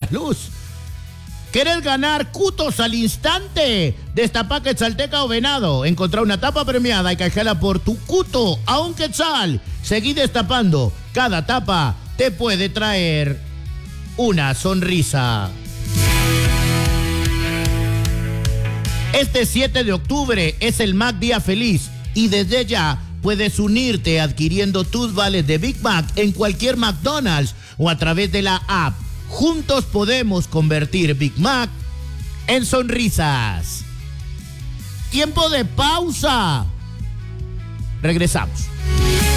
luz. ¿Querés ganar cutos al instante? Destapa Quetzalteca o Venado. Encontrá una tapa premiada y canjeala por tu cuto a un quetzal. Seguí destapando. Cada tapa te puede traer una sonrisa. Este 7 de octubre es el Mac Día Feliz y desde ya puedes unirte adquiriendo tus vales de Big Mac en cualquier McDonald's o a través de la app. Juntos podemos convertir Big Mac en sonrisas. Tiempo de pausa. Regresamos.